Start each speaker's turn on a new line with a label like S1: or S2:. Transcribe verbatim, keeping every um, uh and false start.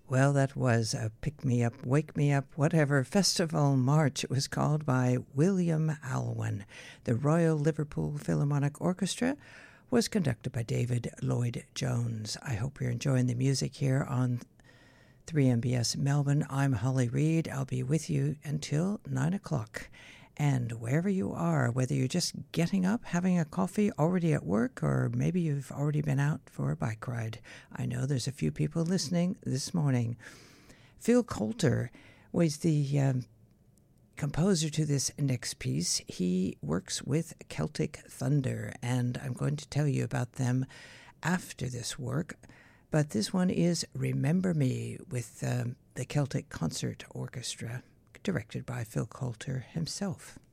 S1: Well, that was a Pick Me Up, Wake Me Up, whatever festival march it was called by William Alwyn. The Royal Liverpool Philharmonic Orchestra was conducted by David Lloyd Jones. I hope you're enjoying the music here on three M B S Melbourne. I'm Holly Reid. I'll be with you until nine o'clock. And wherever you are, whether you're just getting up, having a coffee, already at work, or maybe you've already been out for a bike ride, I know there's a few people listening this morning. Phil Coulter was the um, composer to this next piece. He works with Celtic Thunder, and I'm going to tell you about them after this work. But this one is Remember Me with um, the Celtic Concert Orchestra, directed by Phil Coulter himself.